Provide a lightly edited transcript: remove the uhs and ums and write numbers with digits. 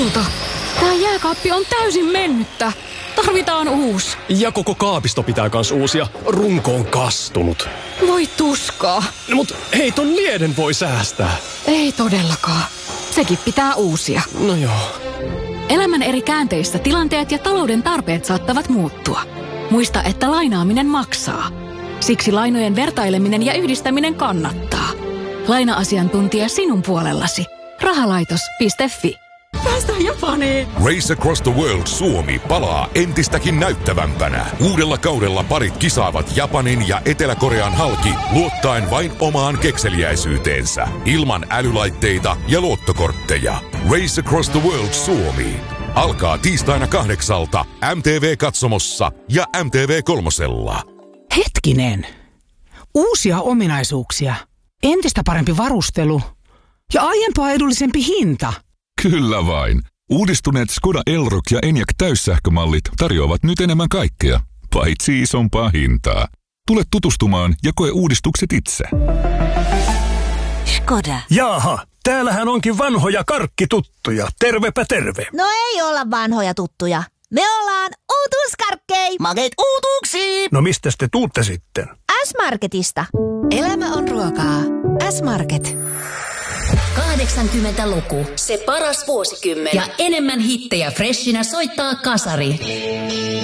auta. Tää jääkaappi on täysin mennyttä. Tarvitaan uusi. Ja koko kaapisto pitää kans uusia. Runko on kastunut. Voi tuskaa. Mut hei, ton lieden voi säästää. Ei todellakaan. Sekin pitää uusia. No joo. Elämän eri käänteissä tilanteet ja talouden tarpeet saattavat muuttua. Muista, että lainaaminen maksaa. Siksi lainojen vertaileminen ja yhdistäminen kannattaa. Laina-asiantuntija sinun puolellasi. Rahalaitos.fi. Päästään Japaniin! Race Across the World Suomi palaa entistäkin näyttävämpänä. Uudella kaudella parit kisaavat Japanin ja Etelä-Korean halki luottaen vain omaan kekseliäisyyteensä. Ilman älylaitteita ja luottokortteja. Race Across the World Suomi alkaa tiistaina 8 MTV-katsomossa ja MTV3. Hetkinen! Uusia ominaisuuksia, entistä parempi varustelu ja aiempaa edullisempi hinta. Kyllä vain. Uudistuneet Skoda Elroq ja Enyaq täyssähkömallit tarjoavat nyt enemmän kaikkea, paitsi isompaa hintaa. Tule tutustumaan ja koe uudistukset itse. Skoda. Jaaha, täällähän onkin vanhoja karkkituttuja. Tervepä terve. No ei olla vanhoja tuttuja. Me ollaan uutuuskarkkei. Makeet uutuuksiin. No mistäs te tuutte sitten? S-Marketista. Elämä on ruokaa. S-Market. 80-luku, se paras vuosikymmen ja enemmän hittejä freshinä soittaa kasari.